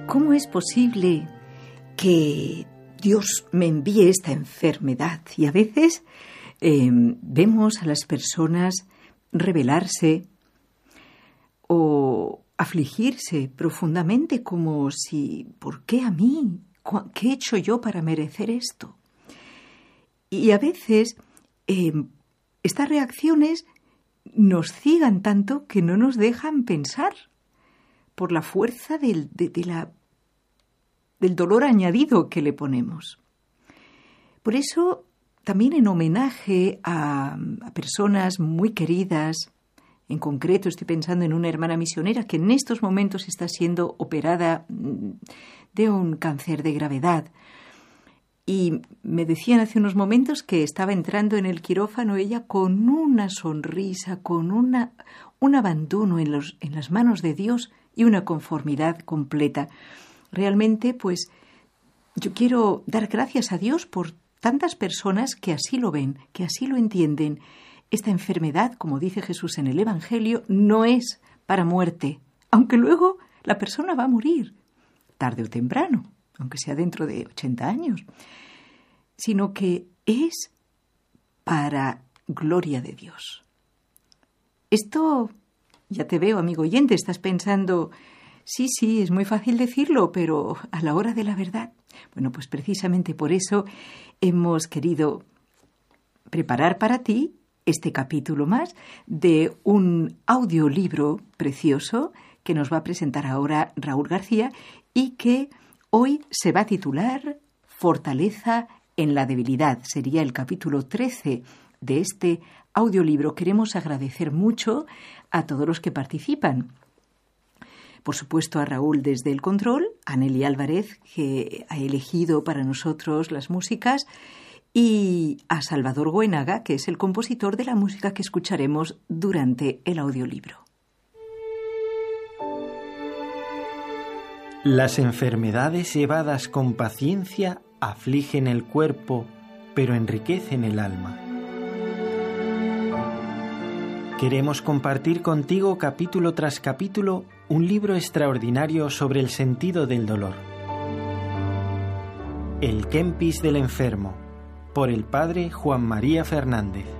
¿Cómo es posible que Dios me envíe esta enfermedad? Y a veces vemos a las personas rebelarse o afligirse profundamente como si, ¿por qué a mí? ¿Qué he hecho yo para merecer esto? Y a veces estas reacciones nos ciegan tanto que no nos dejan pensar por la fuerza del dolor añadido que le ponemos. Por eso, también en homenaje a personas muy queridas, en concreto estoy pensando en una hermana misionera que en estos momentos está siendo operada de un cáncer de gravedad. Y me decían hace unos momentos que estaba entrando en el quirófano ella con una sonrisa, con un abandono en las manos de Dios y una conformidad completa. Realmente, pues, yo quiero dar gracias a Dios por tantas personas que así lo ven, que así lo entienden. Esta enfermedad, como dice Jesús en el Evangelio, no es para muerte, aunque luego la persona va a morir, tarde o temprano, aunque sea dentro de 80 años, sino que es para gloria de Dios. Esto, ya te veo, amigo oyente, estás pensando, sí, es muy fácil decirlo, pero a la hora de la verdad. Bueno, pues precisamente por eso hemos querido preparar para ti este capítulo más de un audiolibro precioso que nos va a presentar ahora Raúl García y que hoy se va a titular Fortaleza en la debilidad. Sería el capítulo 13 de este audiolibro. Queremos agradecer mucho a todos los que participan. Por supuesto, a Raúl desde el control, a Nelly Álvarez, que ha elegido para nosotros las músicas, y a Salvador Goenaga, que es el compositor de la música que escucharemos durante el audiolibro. Las enfermedades llevadas con paciencia afligen el cuerpo, pero enriquecen el alma. Queremos compartir contigo capítulo tras capítulo un libro extraordinario sobre el sentido del dolor. El Kempis del enfermo, por el padre Juan María Fernández.